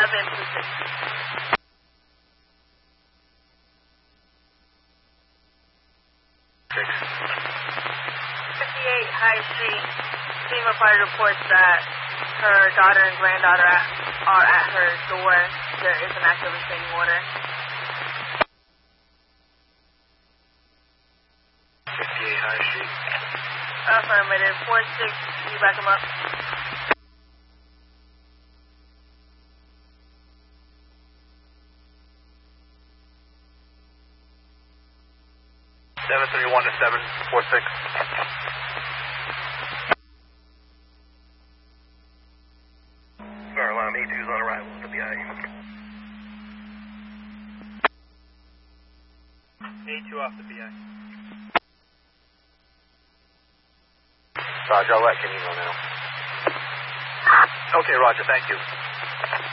High Street. FEMA party reports that her daughter and granddaughter are at her door. There is an active restraining order. 58 High Street. Affirmative. 4-6, can you back them up? Seven 3-1 to 7-4-6. Alarm A2 is on arrival at the BI. A2 off the BI. Roger, I'll let you know now. Okay, Roger, thank you.